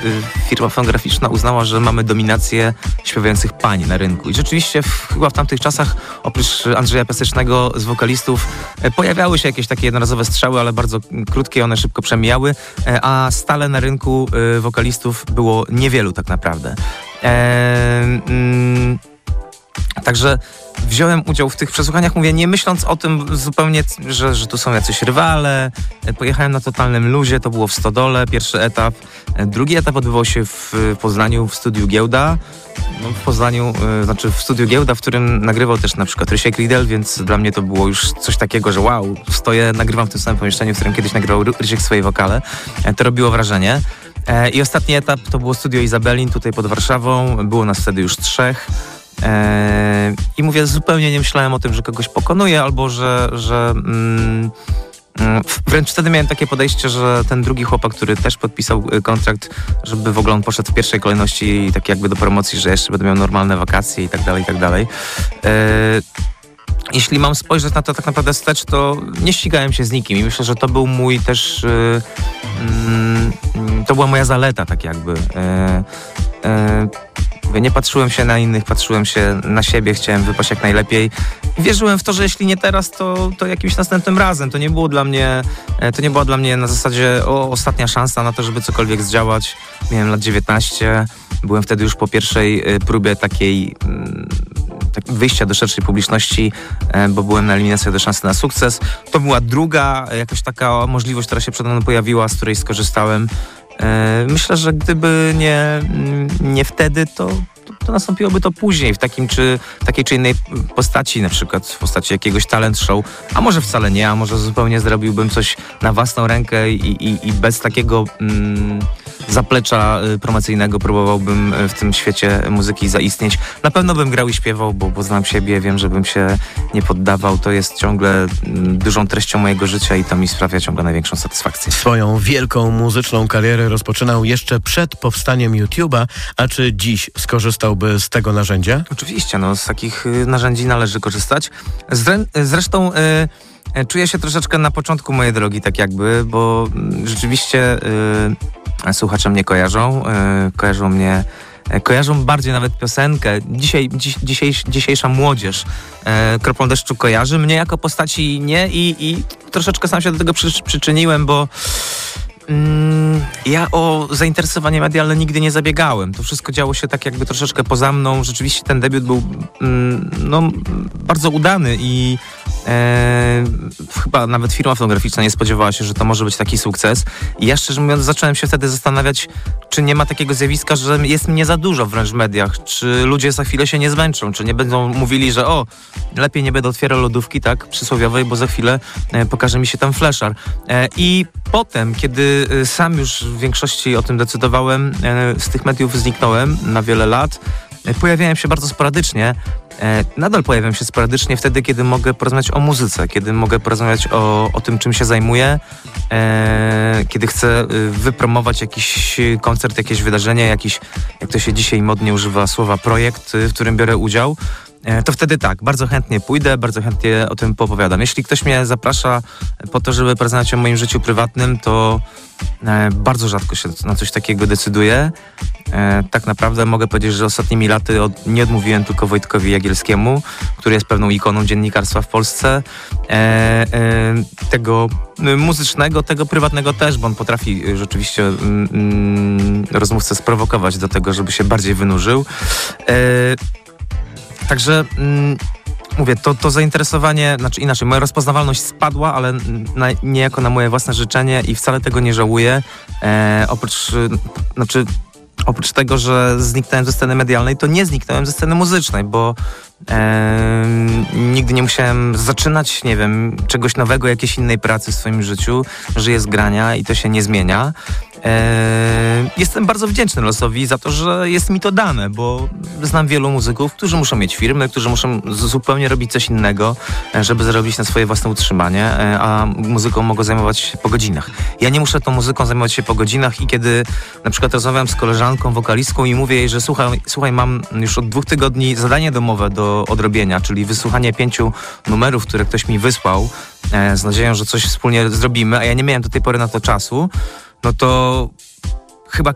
firma fonograficzna uznała, że mamy dominację śpiewających pań na rynku. I rzeczywiście chyba w tamtych czasach, oprócz Andrzeja Piasecznego z wokalistów, pojawiały się jakieś takie jednorazowe strzały, ale bardzo krótkie, one szybko przemijały, a stale na rynku wokalistów było niewielu tak naprawdę. Także wziąłem udział w tych przesłuchaniach, mówię, nie myśląc o tym zupełnie, że tu są jacyś rywale. Pojechałem na totalnym luzie, to było w Stodole, pierwszy etap. Drugi etap odbywał się w Poznaniu, w studiu Giełda. No, w Poznaniu, znaczy w studiu Giełda, w którym nagrywał też na przykład Rysiek Riedel, więc dla mnie to było już coś takiego, że wow, stoję, nagrywam w tym samym pomieszczeniu, w którym kiedyś nagrywał Rysiek swoje wokale. To robiło wrażenie. I ostatni etap to było studio Izabelin, tutaj pod Warszawą. Było nas wtedy już 3. I mówię, zupełnie nie myślałem o tym, że kogoś pokonuję, albo że wręcz wtedy miałem takie podejście, że ten drugi chłopak, który też podpisał kontrakt, żeby w ogóle on poszedł w pierwszej kolejności tak jakby do promocji, że jeszcze będę miał normalne wakacje i tak dalej, i tak dalej. Jeśli mam spojrzeć na to tak naprawdę wstecz, to nie ścigałem się z nikim i myślę, że to był mój też to była moja zaleta tak jakby. Nie patrzyłem się na innych, patrzyłem się na siebie, chciałem wypaść jak najlepiej. Wierzyłem w to, że jeśli nie teraz, to jakimś następnym razem. To nie była dla mnie na zasadzie ostatnia szansa na to, żeby cokolwiek zdziałać. Miałem lat 19, byłem wtedy już po pierwszej próbie takiej wyjścia do szerszej publiczności, bo byłem na eliminacjach do Szansy na sukces. To była druga jakaś taka możliwość, która się przede mną pojawiła, z której skorzystałem. Myślę, że gdyby nie wtedy, to nastąpiłoby to później w takiej czy innej postaci, na przykład w postaci jakiegoś talent show, a może wcale nie, a może zupełnie zrobiłbym coś na własną rękę i bez takiego zaplecza promocyjnego próbowałbym w tym świecie muzyki zaistnieć. Na pewno bym grał i śpiewał, bo znam siebie, wiem, że bym się nie poddawał. To jest ciągle dużą treścią mojego życia i to mi sprawia ciągle największą satysfakcję. Swoją wielką muzyczną karierę rozpoczynał jeszcze przed powstaniem YouTube'a, a czy dziś skorzystałby z tego narzędzia? Oczywiście, z takich narzędzi należy korzystać. Zresztą czuję się troszeczkę na początku mojej drogi, tak jakby, bo rzeczywiście słuchacze mnie kojarzą bardziej nawet piosenkę. Dzisiejsza młodzież Kroplą deszczu kojarzy mnie jako postaci nie i troszeczkę sam się do tego przyczyniłem, bo ja o zainteresowanie medialne nigdy nie zabiegałem. To wszystko działo się tak jakby troszeczkę poza mną. Rzeczywiście ten debiut był bardzo udany i chyba nawet firma fonograficzna nie spodziewała się, że to może być taki sukces. I ja szczerze mówiąc zacząłem się wtedy zastanawiać, czy nie ma takiego zjawiska, że jest mnie za dużo wręcz w mediach. Czy ludzie za chwilę się nie zmęczą, czy nie będą mówili, że lepiej nie będę otwierał lodówki, tak, przysłowiowej, bo za chwilę pokaże mi się tam fleszar. I potem, kiedy sam już w większości o tym decydowałem, z tych mediów zniknąłem na wiele lat. Pojawiałem się bardzo sporadycznie. Nadal pojawiam się sporadycznie wtedy, kiedy mogę porozmawiać o muzyce, kiedy mogę porozmawiać o tym, czym się zajmuję, kiedy chcę wypromować jakiś koncert, jakieś wydarzenie, jakiś, jak to się dzisiaj modnie używa słowa, projekt, w którym biorę udział. To wtedy tak, bardzo chętnie pójdę, bardzo chętnie o tym poopowiadam. Jeśli ktoś mnie zaprasza po to, żeby porozmawiać o moim życiu prywatnym, to bardzo rzadko się na coś takiego decyduję. Tak naprawdę mogę powiedzieć, że ostatnimi laty nie odmówiłem tylko Wojtkowi Jagielskiemu, który jest pewną ikoną dziennikarstwa w Polsce. Tego muzycznego, tego prywatnego też, bo on potrafi rzeczywiście rozmówcę sprowokować do tego, żeby się bardziej wynurzył. Także mówię, to zainteresowanie, znaczy inaczej, moja rozpoznawalność spadła, ale niejako na moje własne życzenie i wcale tego nie żałuję. Oprócz tego, że zniknąłem ze sceny medialnej, to nie zniknąłem ze sceny muzycznej, bo nigdy nie musiałem zaczynać, nie wiem, czegoś nowego, jakiejś innej pracy w swoim życiu. Żyję z grania i to się nie zmienia. Jestem bardzo wdzięczny losowi za to, że jest mi to dane, bo znam wielu muzyków, którzy muszą mieć firmy, którzy muszą zupełnie robić coś innego, żeby zarobić na swoje własne utrzymanie, a muzyką mogą zajmować się po godzinach. Ja nie muszę tą muzyką zajmować się po godzinach i kiedy na przykład rozmawiam z koleżanką, wokalistką i mówię jej, że słuchaj, mam już od 2 tygodni zadanie domowe do odrobienia, czyli wysłuchanie 5 numerów, które ktoś mi wysłał, z nadzieją, że coś wspólnie zrobimy, a ja nie miałem do tej pory na to czasu, no to chyba